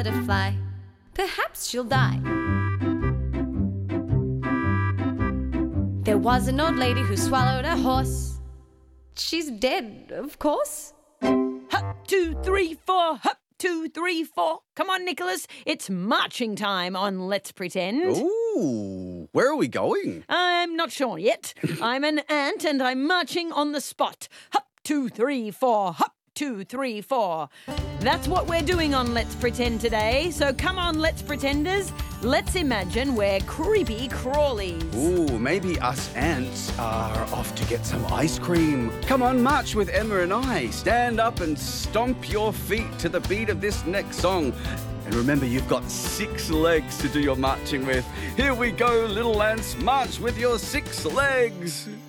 to fly. Perhaps she'll die. There was an old lady who swallowed a horse. She's dead, of course. Hup, 2, 3, 4, hup, 2, 3, 4. Come on, Nicholas, it's marching time on Let's Pretend. Ooh, where are we going? I'm not sure yet. I'm an ant and I'm marching on the spot. Hup, 2, 3, 4, hup, 2, 3, 4. That's what we're doing on Let's Pretend today. So come on, Let's Pretenders. Let's imagine we're creepy crawlies. Ooh, maybe us ants are off to get some ice cream. Come on, march with Emma and I. Stand up and stomp your feet to the beat of this next song. And remember, you've got 6 legs to do your marching with. Here we go, little ants, march with your 6 legs.